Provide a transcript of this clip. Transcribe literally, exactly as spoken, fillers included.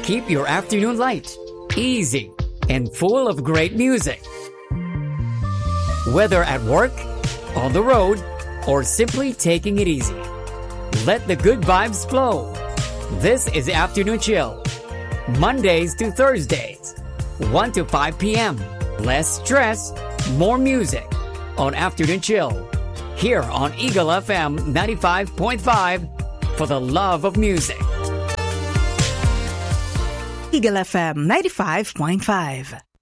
keep your afternoon light, easy, and full of great music. Whether at work, on the road, or simply taking it easy, let the good vibes flow. This is Afternoon Chill, Mondays to Thursdays, one to five p.m. Less stress, more music on Afternoon Chill, here on Eagle F M ninety-five point five, for the love of music. Eagle F M ninety-five point five.